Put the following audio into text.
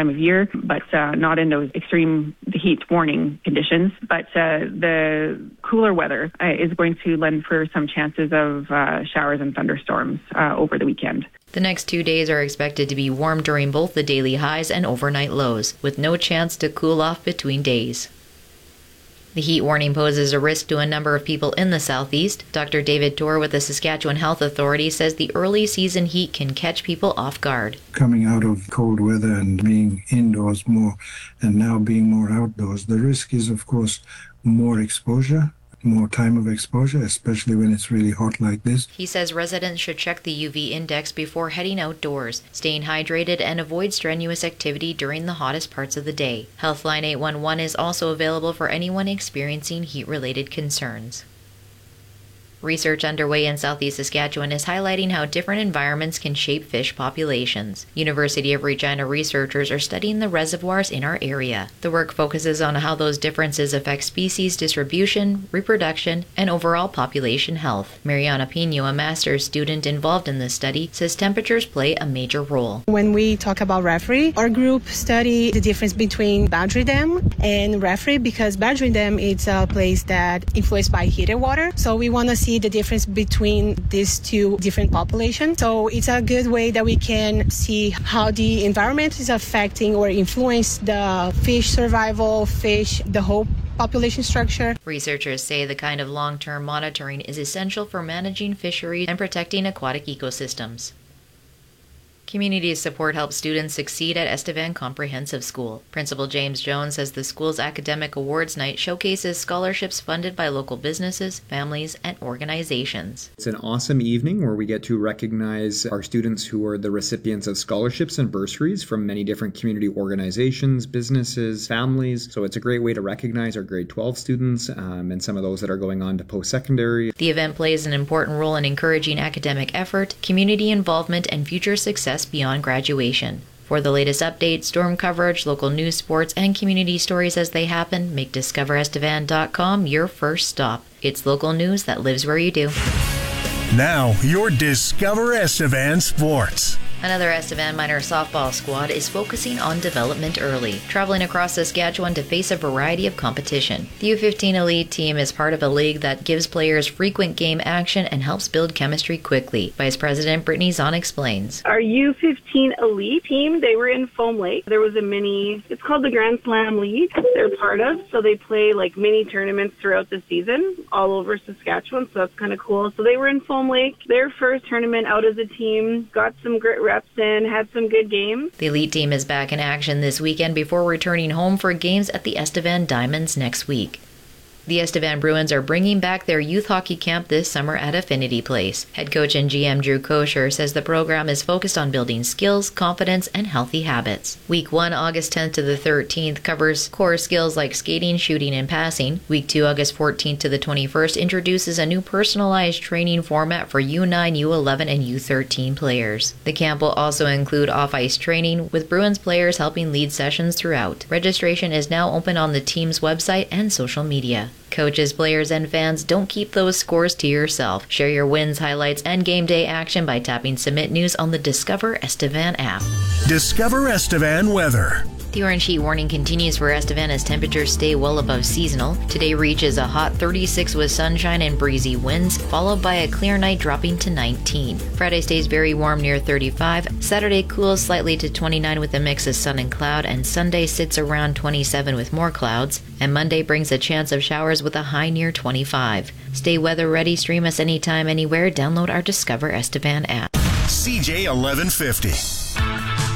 time of year, but not in those extreme heat warning conditions. But the cooler weather is going to lend for some chances of showers and thunderstorms over the weekend. The next 2 days are expected to be warm during both the daily highs and overnight lows, with no chance to cool off between days. The heat warning poses a risk to a number of people in the southeast. Dr. David Torr with the Saskatchewan Health Authority says the early season heat can catch people off guard. Coming out of cold weather and being indoors more and now being more outdoors, the risk is, of course, more exposure, more time of exposure, especially when it's really hot like this. He says residents should check the UV index before heading outdoors, staying hydrated, and avoid strenuous activity during the hottest parts of the day. Healthline 811 is also available for anyone experiencing heat-related concerns. Research underway in southeast Saskatchewan is highlighting how different environments can shape fish populations. University of Regina researchers are studying the reservoirs in our area. The work focuses on how those differences affect species distribution, reproduction, and overall population health. Mariana Pino, a master's student involved in this study, says temperatures play a major role. When we talk about Referee, our group study the difference between Boundary Dam and Referee because Boundary Dam is a place that influenced by heated water. So we want to see the difference between these two different populations. So it's a good way that we can see how the environment is affecting or influence the fish survival, the whole population structure. Researchers say the kind of long-term monitoring is essential for managing fisheries and protecting aquatic ecosystems. Community support helps students succeed at Estevan Comprehensive School. Principal James Jones says the school's academic awards night showcases scholarships funded by local businesses, families, and organizations. It's an awesome evening where we get to recognize our students who are the recipients of scholarships and bursaries from many different community organizations, businesses, families. So it's a great way to recognize our grade 12 students and some of those that are going on to post-secondary. The event plays an important role in encouraging academic effort, community involvement, and future success beyond graduation. For the latest updates, storm coverage, local news, sports, and community stories as they happen, make DiscoverEstevan.com your first stop. It's local news that lives where you do. Now, your Discover Estevan Sports. Another Estevan minor softball squad is focusing on development early, traveling across Saskatchewan to face a variety of competition. The U15 Elite team is part of a league that gives players frequent game action and helps build chemistry quickly. Vice President Brittany Zahn explains. Our U15 Elite team, they were in Foam Lake. There was it's called the Grand Slam League they're part of. So they play like mini tournaments throughout the season all over Saskatchewan. So that's kind of cool. So they were in Foam Lake. Their first tournament out as a team, got some great reps in, had some good games. The Elite team is back in action this weekend before returning home for games at the Estevan Diamonds next week. The Estevan Bruins are bringing back their youth hockey camp this summer at Affinity Place. Head coach and GM Drew Kosher says the program is focused on building skills, confidence, and healthy habits. Week 1, August 10th to the 13th, covers core skills like skating, shooting, and passing. Week 2, August 14th to the 21st, introduces a new personalized training format for U9, U11, and U13 players. The camp will also include off-ice training, with Bruins players helping lead sessions throughout. Registration is now open on the team's website and social media. Coaches, players, and fans, don't keep those scores to yourself. Share your wins, highlights, and game day action by tapping Submit News on the Discover Estevan app. Discover Estevan weather. The orange heat warning continues for Estevan as temperatures stay well above seasonal. Today reaches a hot 36 with sunshine and breezy winds, followed by a clear night dropping to 19. Friday stays very warm near 35. Saturday cools slightly to 29 with a mix of sun and cloud, and Sunday sits around 27 with more clouds. And Monday brings a chance of showers with a high near 25. Stay weather ready, stream us anytime, anywhere. Download our Discover Estevan app. CJ 1150.